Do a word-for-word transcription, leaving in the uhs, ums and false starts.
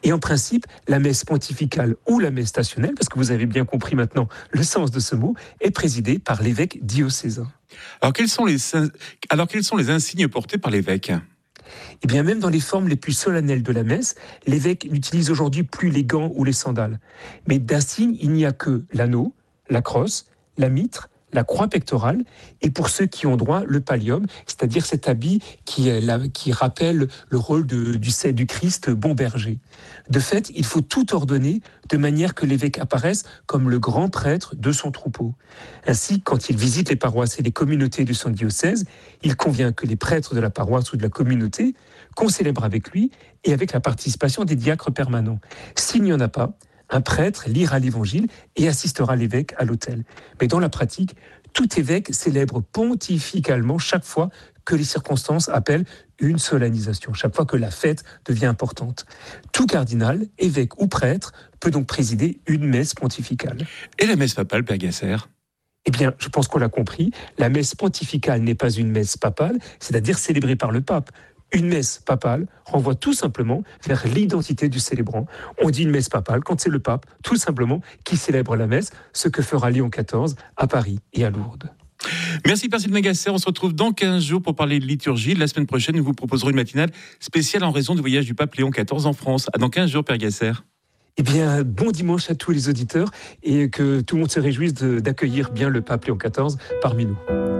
Et en principe, la messe pontificale ou la messe stationnelle, parce que vous avez bien compris maintenant le sens de ce mot, est présidée par l'évêque diocésain. Alors quels sont les, alors, quels sont les insignes portés par l'évêque ? Et bien même dans les formes les plus solennelles de la messe, l'évêque n'utilise aujourd'hui plus les gants ou les sandales. Mais d'insignes, il n'y a que l'anneau, la crosse, la mitre, la croix pectorale, et pour ceux qui ont droit, le pallium, c'est-à-dire cet habit qui, qui rappelle le rôle de, du, du Christ bon berger. De fait, il faut tout ordonner de manière que l'évêque apparaisse comme le grand prêtre de son troupeau. Ainsi, quand il visite les paroisses et les communautés de son diocèse, il convient que les prêtres de la paroisse ou de la communauté qu'on célèbre avec lui et avec la participation des diacres permanents. S'il n'y en a pas, un prêtre lira l'évangile et assistera l'évêque à l'autel. Mais dans la pratique, tout évêque célèbre pontificalement chaque fois que les circonstances appellent une solennisation, chaque fois que la fête devient importante. Tout cardinal, évêque ou prêtre peut donc présider une messe pontificale. Et la messe papale, Père Gasser ? Eh bien, je pense qu'on l'a compris, la messe pontificale n'est pas une messe papale, c'est-à-dire célébrée par le pape. Une messe papale renvoie tout simplement vers l'identité du célébrant. On dit une messe papale quand c'est le pape, tout simplement, qui célèbre la messe, ce que fera Léon quatorze à Paris et à Lourdes. Merci Père Sylvain Gasser, on se retrouve dans quinze jours pour parler de liturgie. La semaine prochaine, nous vous proposerons une matinale spéciale en raison du voyage du pape Léon quatorze en France. À dans quinze jours, Père Gasser. Eh bien, bon dimanche à tous les auditeurs et que tout le monde se réjouisse de, d'accueillir bien le pape Léon quatorze parmi nous.